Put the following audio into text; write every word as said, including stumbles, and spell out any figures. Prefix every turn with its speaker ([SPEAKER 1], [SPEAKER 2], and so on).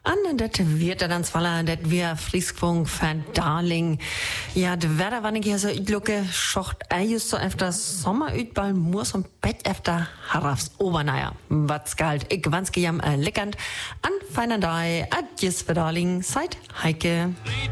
[SPEAKER 1] An, das wird dann zwar, das wir Frieskwung Verdarling. Ja, das Wetter, wann ich hier so uitlucke, schocht eigentlich so efter Sommer uitball, muss und Bett efter Harafs Obernaja. Was galt, ich wanske jam äh, leckernd. An feiner Dei, adjes Verdarling, seit Heike.